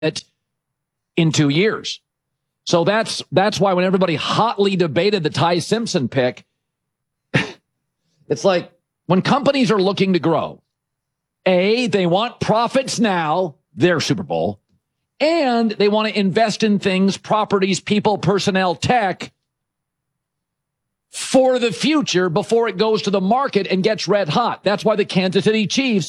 it in 2 years. So that's why when everybody hotly debated the Ty Simpson pick, it's like when companies are looking to grow, they want profits now, their Super Bowl, and they want to invest in things, properties, people, personnel, tech for the future before it goes to the market and gets red hot. That's why the Kansas City Chiefs